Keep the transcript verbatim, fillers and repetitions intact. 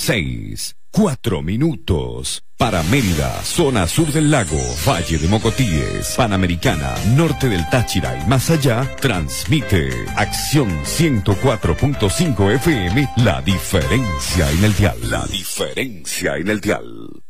seis, cuatro minutos. Para Mérida, zona sur del lago, Valle de Mocotíes, Panamericana, norte del Táchira y más allá, transmite Acción ciento cuatro punto cinco F M, la diferencia en el dial. La diferencia en el dial.